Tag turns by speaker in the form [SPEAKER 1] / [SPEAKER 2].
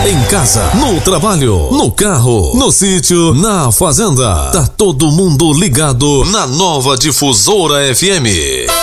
[SPEAKER 1] Em casa, no trabalho, no carro, no sítio, na fazenda. Tá todo mundo ligado na Nova Difusora FM.